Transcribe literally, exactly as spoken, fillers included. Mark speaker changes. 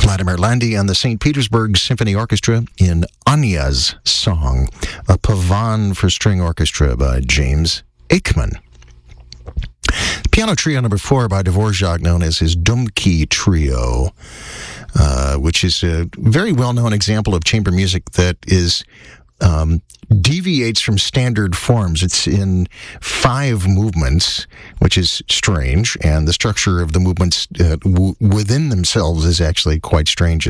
Speaker 1: Vladimir Landy and the Saint Petersburg Symphony Orchestra in Anya's Song, a Pavan for String Orchestra by James Aikman. Piano Trio number four by Dvorak, known as his Dumki Trio, uh, which is a very well-known example of chamber music that is um, deviates from standard forms. It's in five movements, which is strange, and the structure of the movements uh, w- within themselves is actually quite strange